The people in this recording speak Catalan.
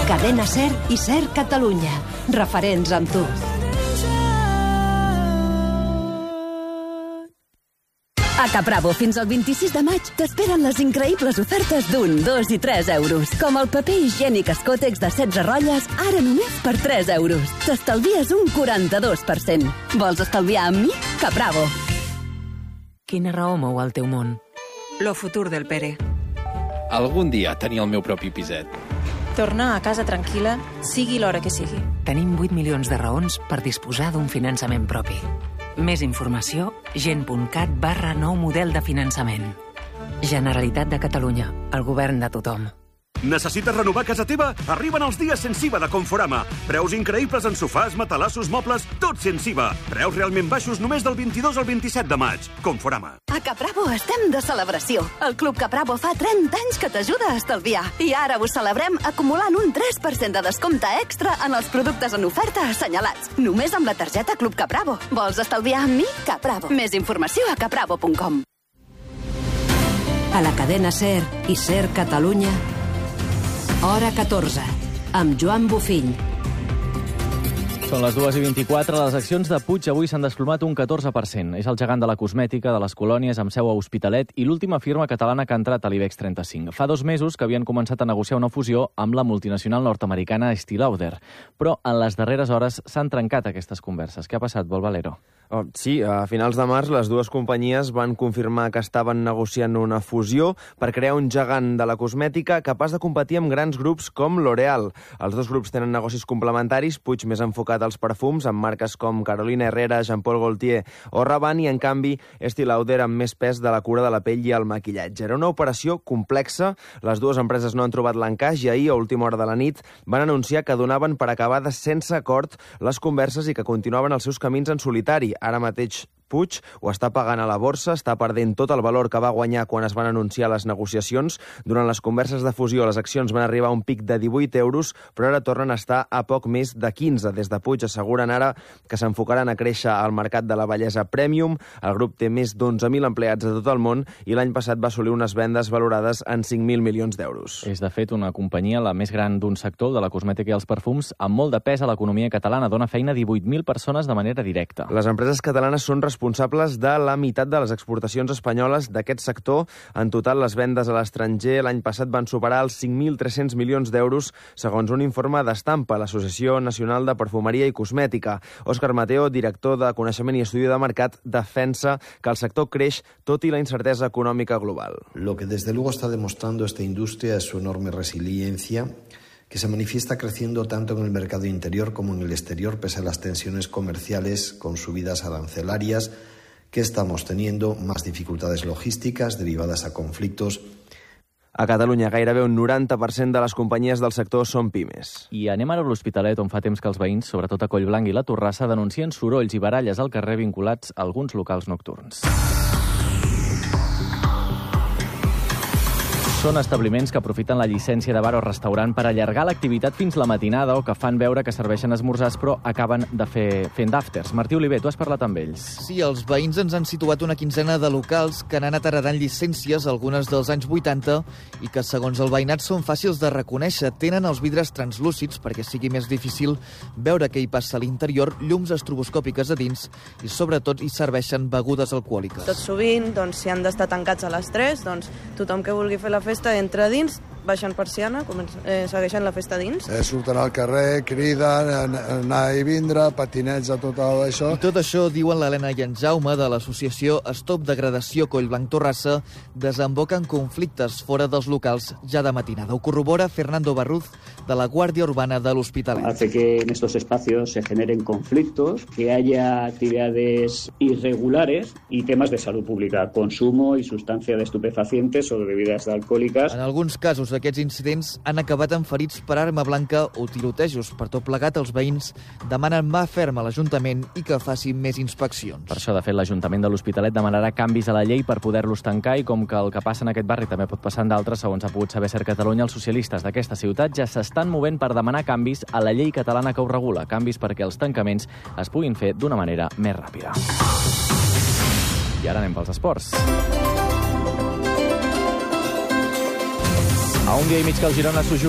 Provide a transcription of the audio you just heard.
Cadena SER i SER Catalunya. Referents amb tu. A Capravo, fins al 26 de maig, t'esperen les increïbles ofertes d'1, 2 i 3 euros. Com el paper higiènic Escotex de 16 rotlles, ara només per 3 euros. T'estalvies un 42%. Vols estalviar amb mi? Capravo. Quina raó mou el teu món? Lo futur del Pere. Algun dia tenir el meu propi piset. Tornar a casa tranquil·la, sigui l'hora que sigui. Tenim 8 milions de raons per disposar d'un finançament propi. Més informació, gent.cat/nou model de finançament. Generalitat de Catalunya, el govern de tothom. Necessites renovar casa teva? Arriben els dies sense IVA de Conforama. Preus increïbles en sofàs, matalassos, mobles, tot sense IVA. Preus realment baixos només del 22 al 27 de maig. Conforama. A Capravo estem de celebració. El Club Capravo fa 30 anys que t'ajuda a estalviar. I ara ho celebrem acumulant un 3% de descompte extra en els productes en oferta assenyalats. Només amb la targeta Club Capravo. Vols estalviar amb mi? Capravo. Més informació a capravo.com. A la cadena SER i SER Catalunya, Hora 14, amb Joan Bofill. Són les 2:24. Les accions de Puig avui s'han desplomat un 14%. És el gegant de la cosmètica, de les colònies, amb seu a Hospitalet i l'última firma catalana que ha entrat a l'IBEX 35. Fa 2 mesos que havien començat a negociar una fusió amb la multinacional nord-americana Estée Lauder. Però en les darreres hores s'han trencat aquestes converses. Què ha passat, Vol Valero? Sí, a finals de març les dues companyies van confirmar que estaven negociant una fusió per crear un gegant de la cosmètica capaç de competir amb grans grups com L'Oréal. Els dos grups tenen negocis complementaris, Puig més enfocat als perfums, amb marques com Carolina Herrera, Jean Paul Gaultier o Rabanne, i en canvi Estée Lauder amb més pes de la cura de la pell i el maquillatge. Era una operació complexa, les dues empreses no han trobat l'encaix i ahir, a última hora de la nit, van anunciar que donaven per acabades sense acord les converses i que continuaven els seus camins en solitari. Ara mateix Puig ho està pagant a la borsa, està perdent tot el valor que va guanyar quan es van anunciar les negociacions. Durant les converses de fusió, les accions van arribar a un pic de 18 euros, però ara tornen a estar a poc més de 15. Des de Puig asseguren ara que s'enfocaran a créixer al mercat de la bellesa premium. El grup té més d'11.000 empleats a tot el món i l'any passat va assolir unes vendes valorades en 5.000 milions d'euros. És, de fet, una companyia la més gran d'un sector, de la cosmètica i els perfums, amb molt de pes a l'economia catalana. Dona feina a 18.000 persones de manera directa. Les empreses catalanes són responsables de la meitat de les exportacions espanyoles d'aquest sector. En total, les vendes a l'estranger l'any passat van superar els 5.300 milions d'euros, segons un informe d'Estampa, l'Associació Nacional de Perfumeria i Cosmètica. Òscar Mateo, director de Coneixement i Estudi de Mercat, defensa que el sector creix tot i la incertesa econòmica global. Lo que desde luego está demostrando esta industria es su enorme resiliencia, que se manifiesta creciendo tanto en el mercado interior como en el exterior, pese a las tensiones comerciales con subidas arancelarias que estamos teniendo, más dificultades logísticas derivadas a conflictos. A Catalunya, gairebé un 90% de les companyies del sector són pimes. I anem ara a l'Hospitalet, on fa temps que els veïns, sobretot a Collblanc i la Torrassa, denuncien sorolls i baralles al carrer vinculats a alguns locals nocturns. Són establiments que aprofiten la llicència de bar o restaurant per allargar l'activitat fins la matinada o que fan veure que serveixen esmorzars però acaben fent d'afters. Martí Oliver, tu has parlat amb ells. Sí, els veïns ens han situat una quinzena de locals que han anat heredant llicències, algunes dels anys 80, i que, segons el veïnat, són fàcils de reconèixer. Tenen els vidres translúcids perquè sigui més difícil veure què hi passa a l'interior, llums estroboscòpiques a dins i, sobretot, hi serveixen begudes alcohòliques. Tot sovint, si han d'estar tancats a les 3, tothom que vulgui fer la festa entra dins, baixen persiana, segueixen la festa dins. Surten al carrer, criden, anar i vindre, patinets a tot això. I tot això, diuen l'Helena i en Jaume de l'associació Stop Degradació Collblanc-Torrassa, desemboca en conflictes fora dels locals ja de matinada. Ho corrobora Fernando Barruz, de la Guàrdia Urbana de l'Hospitalet. Hace que en estos espacios se generen conflictos, que haya actividades irregulares y temas de salud pública, consumo y sustancia de estupefacientes o de bebidas alcohòliques. En alguns casos, aquests incidents han acabat amb ferits per arma blanca o tirotejos. Per tot plegat, els veïns demanen mà ferma a l'Ajuntament i que faci més inspeccions. Per això, de fet, l'Ajuntament de l'Hospitalet demanarà canvis a la llei per poder-los tancar, i com que el que passa en aquest barri també pot passar en d'altres, segons ha pogut saber SER Catalunya, els socialistes d'aquesta ciutat ja s'estan movent per demanar canvis a la llei catalana que ho regula, canvis perquè els tancaments es puguin fer d'una manera més ràpida. I ara anem pels esports. A un dia i mig que el Girona s'ho juga